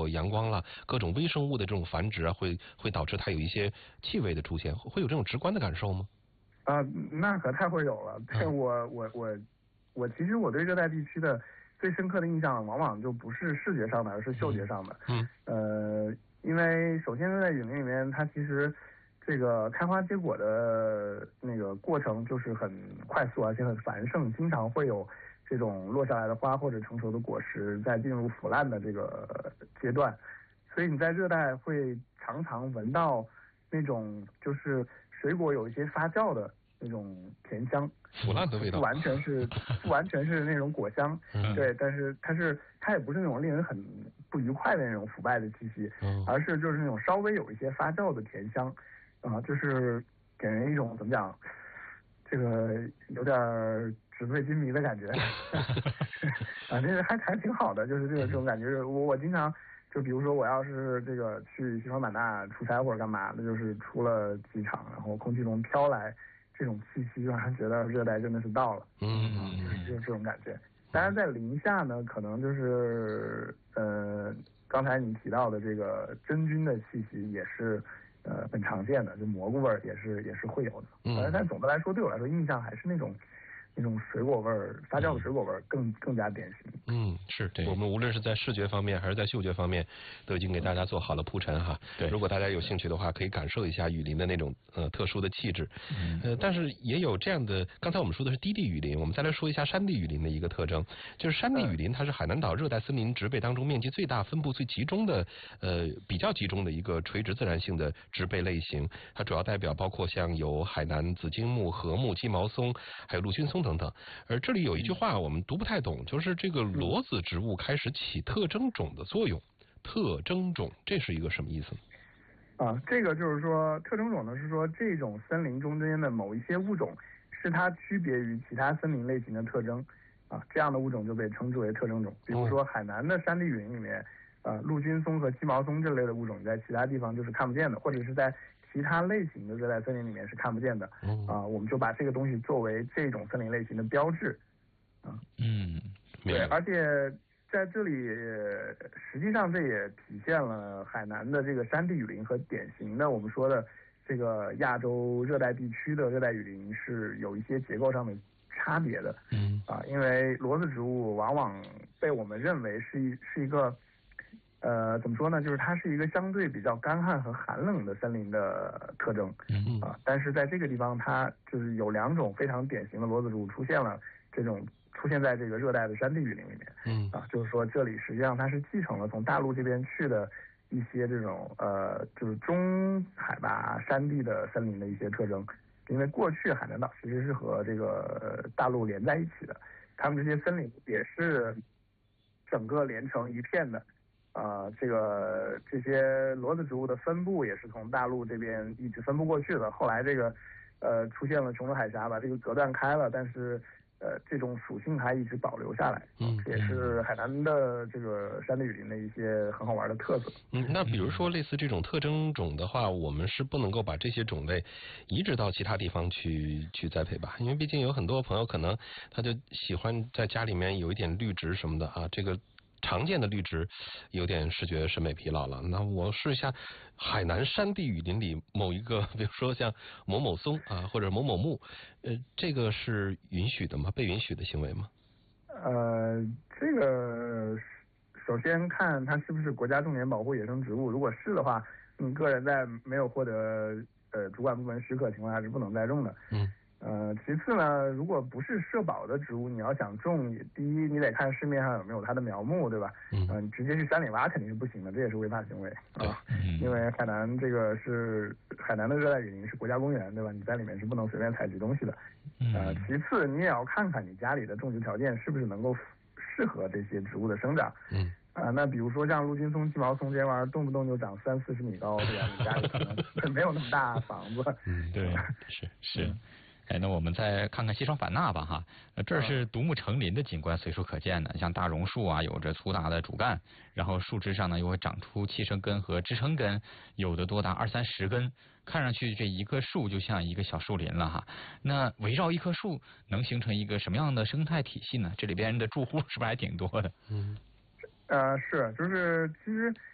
过阳光啦，各种微生物的这种繁殖啊，会导致它有一些气味的出现，会有这种直观的感受吗？ 那可太会有了。对，我其实我对热带地区的最深刻的印象，往往就不是视觉上的，而是嗅觉上的。因为首先在雨林里面，它其实这个开花结果的那个过程就是很快速，而且很繁盛，经常会有这种落下来的花或者成熟的果实在进入腐烂的这个阶段，所以你在热带会常常闻到那种就是水果有一些发酵的那种甜香， 腐烂的味道， 不完全是那种果香，对，但是它也不是那种令人很不愉快的那种腐败的气息，而是就是那种稍微有一些发酵的甜香，就是给人一种怎么讲，这个有点纸醉金迷的感觉，这个还挺好的，就是这种感觉，我经常。就比如说我要是这个去西双版纳出差或者干嘛的，就是出了机场，然后空气中飘来这种气息，让人觉得热带真的是到了，就是这种感觉。当然在零下呢，可能就是刚才你提到的这个真菌的气息也是很常见的，就蘑菇味儿也是会有的。但总的来说，对我来说印象还是那种水果味儿，发酵的水果味儿更加典型。 是对。我们无论是在视觉方面还是在嗅觉方面，都已经给大家做好了铺陈哈。对，如果大家有兴趣的话，可以感受一下雨林的那种特殊的气质。但是也有这样的，刚才我们说的是低地雨林，我们再来说一下山地雨林的一个特征，就是山地雨林它是海南岛热带森林植被当中面积最大、分布最集中的比较集中的一个垂直自然性的植被类型。它主要代表包括像有海南紫荆木、禾木、鸡毛松，还有陆军松等等。而这里有一句话我们读不太懂，就是这个裸子植物开始起特征种的作用。特征种，这是一个什么意思？ 这个就是说特征种呢，是说这种森林中间的某一些物种是它区别于其他森林类型的特征这样的物种就被称之为特征种。比如说海南的山地雨林里面陆军松和鸡毛松这类的物种在其他地方就是看不见的，或者是在其他类型的热带森林里面是看不见的。我们就把这个东西作为这种森林类型的标志。对，而且在这里实际上这也体现了海南的这个山地雨林和典型的我们说的这个亚洲热带地区的热带雨林是有一些结构上的差别的。因为裸子植物往往被我们认为是一个怎么说呢？就是它是一个相对比较干旱和寒冷的森林的特征。但是在这个地方，它就是有两种非常典型的裸子植物出现在这个热带的山地雨林里面。就是说这里实际上它是继承了从大陆这边去的一些这种就是中海拔山地的森林的一些特征。因为过去海南岛其实是和这个大陆连在一起的，他们这些森林也是整个连成一片的。这些裸子植物的分布也是从大陆这边一直分布过去的。后来这个出现了琼州海峡，把这个隔断开了，但是这种属性还一直保留下来。这也是海南的这个山地雨林的一些很好玩的特色。 那比如说类似这种特征种的话，我们是不能够把这些种类移植到其他地方去栽培吧？因为毕竟有很多朋友可能他就喜欢在家里面有一点绿植什么的这个常见的绿植有点视觉审美疲劳了，那我试一下海南山地雨林里某一个，比如说像某某松或者某某木，这个是允许的吗？被允许的行为吗？ 这个首先看它是不是国家重点保护野生植物，如果是的话，你个人在没有获得主管部门许可情况下是不能栽种的。其次呢，如果不是社保的植物，你要想种，第一你得看市面上有没有它的苗木，对吧？你直接去山里挖肯定是不行的，这也是违法行为因为海南的热带雨林是国家公园，对吧？你在里面是不能随便采集东西的。其次你也要看看你家里的种植条件是不是能够适合这些植物的生长。那比如说像陆军松、鸡毛松这玩意儿，动不动就长30-40米高，对吧？你家里可能没有那么大房子。 对，是。那我们再看看西双版纳吧哈，这是独木成林的景观随处可见的，像大榕树有着粗大的主干，然后树枝上呢又会长出气生根和支撑根，有的多达20-30根，看上去这一棵树就像一个小树林了哈。那围绕一棵树能形成一个什么样的生态体系呢？这里边的住户是不是还挺多的？ 是，就是其实